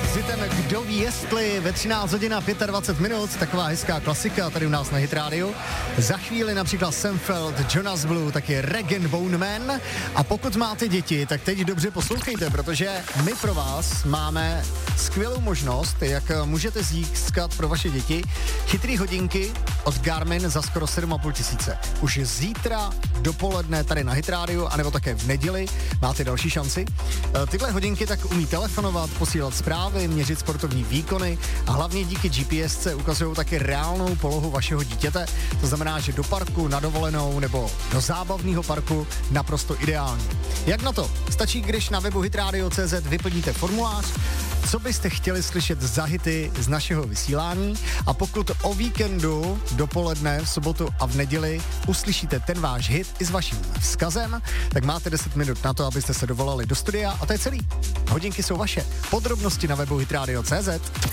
s hitem Kdo ví jestli ve 13 hodin a 25 minut, taková hezká klasika tady u nás na Hit Radio. Za chvíli například Sam Feld, Jonas Blue, taky Rag & Bone Man. A pokud máte děti, tak teď dobře poslouchejte, protože my pro vás máme skvělou možnost, jak můžete získat pro vaše děti chytrý hodinky od Garmin za skoro 7,5 tisíce. Už zítra dopoledne tady na Hit Radio, anebo také v neděli máte další šanci. Tyhle hodinky tak umí telefonovat, posílat zprávy, měřit sportovní výkony a hlavně díky GPSce ukazují taky reálnou polohu vašeho dítěte. To znamená, že do parku, na dovolenou nebo do zábavního parku naprosto ideální. Jak na to? Stačí, když na webu hitradio.cz vyplníte formulář, co byste chtěli slyšet za hity z našeho vysílání, a pokud o víkendu dopoledne, v sobotu a v neděli uslyšíte ten váš hit i s vaším vzkazem, tak máte 10 minut na to, abyste se dovolali do studia a to je celý. Hodinky jsou vaše. Podrobnosti na webu hitradio.cz.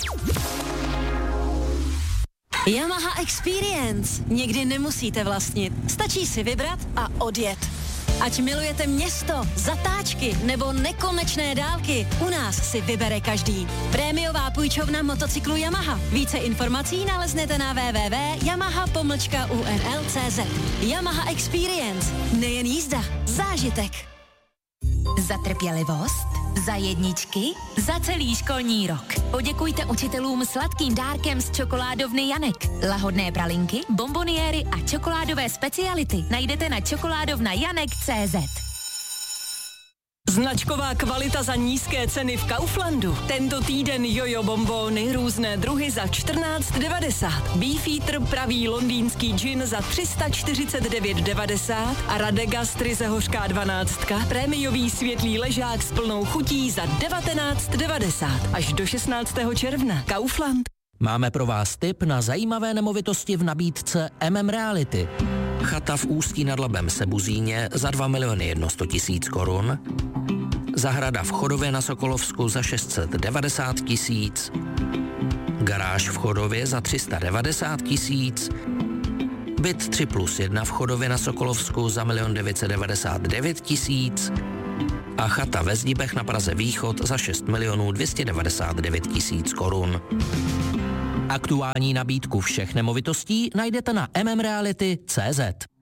Yamaha Experience. Někdy nemusíte vlastnit. Stačí si vybrat a odjet. Ať milujete město, zatáčky nebo nekonečné dálky, u nás si vybere každý. Prémiová půjčovna motocyklu Yamaha. Více informací naleznete na www.yamaha.unl.cz. Yamaha Experience. Nejen jízda, zážitek. Za trpělivost, za jedničky, za celý školní rok. Poděkujte učitelům sladkým dárkem z čokoládovny Janek. Lahodné pralinky, bomboniéry a čokoládové speciality najdete na čokoládovnajanek.cz. Značková kvalita za nízké ceny v Kauflandu. Tento týden jojo bombóny, různé druhy za 14,90. Beefeater pravý londýnský gin za 349,90 a Radegast ryze hořká 12, prémiový světlý ležák s plnou chutí za 19,90. Až do 16. června. Kaufland. Máme pro vás tip na zajímavé nemovitosti v nabídce Reality. Chata v Ústí nad Labem Sebuzíně za 2 100 000 korun. Zahrada v Chodově na Sokolovsku za 690 000. Garáž v Chodově za 390 000. Byt 3+1 v Chodově na Sokolovsku za 1 999 000. A chata ve Zdibech na Praze Východ za 6 299 000 korun. Aktuální nabídku všech nemovitostí najdete na mmreality.cz.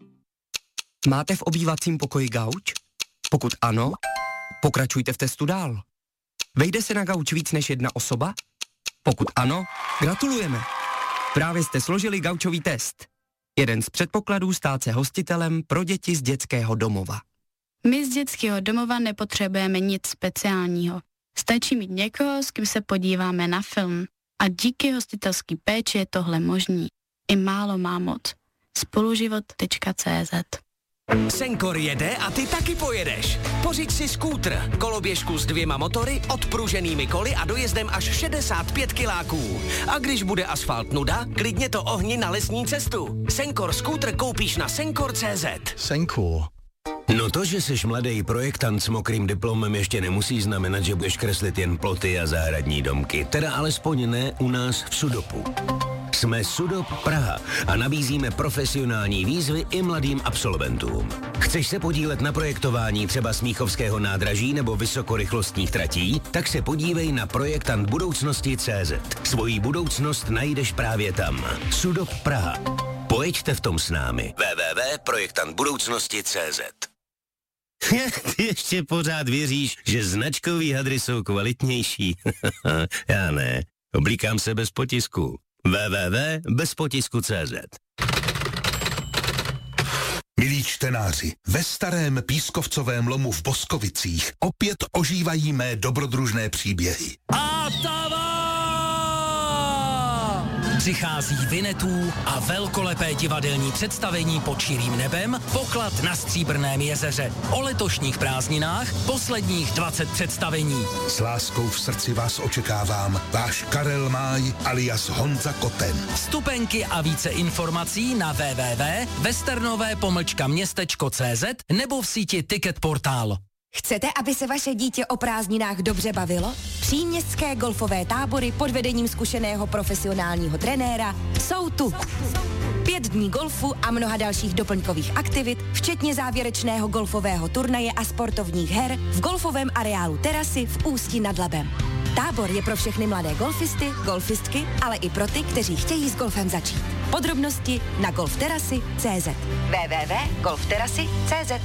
Máte v obývacím pokoji gauč? Pokud ano, pokračujte v testu dál. Vejde se na gauč víc než jedna osoba? Pokud ano, gratulujeme. Právě jste složili gaučový test. Jeden z předpokladů stát se hostitelem pro děti z dětského domova. My z dětského domova nepotřebujeme nic speciálního. Stačí mít někoho, s kým se podíváme na film. A díky hostitelský péči je tohle možný. I málo má moc. Spoluživot.cz. Senkor jede a ty taky pojedeš. Pořiď si skútr, koloběžku s 2 motory, odpruženými koly a dojezdem až 65 kiláků. A když bude asfalt nuda, klidně to ohni na lesní cestu. Senkor skútr koupíš na senkor.cz. Senkor. No to, že jsi mladý projektant s mokrým diplomem, ještě nemusí znamenat, že budeš kreslit jen ploty a zahradní domky. Teda alespoň ne u nás v Sudopu. Jsme Sudop Praha a nabízíme profesionální výzvy i mladým absolventům. Chceš se podílet na projektování třeba Smíchovského nádraží nebo vysokorychlostních tratí? Tak se podívej na projektantbudoucnosti.cz. Svoji budoucnost najdeš právě tam. Sudop Praha. Pojeďte v tom s námi. www.projektantbudoucnosti.cz. Ty ještě pořád věříš, že značkový hadry jsou kvalitnější? Já ne. Oblíkám se bez potisku. www.bezpotisku.cz. Milí čtenáři, ve starém pískovcovém lomu v Boskovicích opět ožívají mé dobrodružné příběhy. Přichází Vinetů a velkolepé divadelní představení pod širým nebem, Poklad na Stříbrném jezeře. O letošních prázdninách posledních 20 představení. S láskou v srdci vás očekávám, váš Karel Máj alias Honza Koten. Vstupenky a více informací na www.westernové-městečko.cz nebo v síti Ticket Portál. Chcete, aby se vaše dítě o prázdninách dobře bavilo? Příměstské golfové tábory pod vedením zkušeného profesionálního trenéra jsou tu. 5 dní golfu a mnoha dalších doplňkových aktivit, včetně závěrečného golfového turnaje a sportovních her v golfovém areálu Terasy v Ústí nad Labem. Tábor je pro všechny mladé golfisty, golfistky, ale i pro ty, kteří chtějí s golfem začít. Podrobnosti na golfterasy.cz www.golfterasy.cz